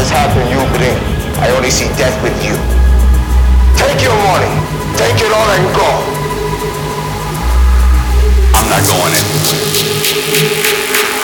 has happened, you bring. I only see death with you. Take your money. Take it all and go. I'm not going anywhere.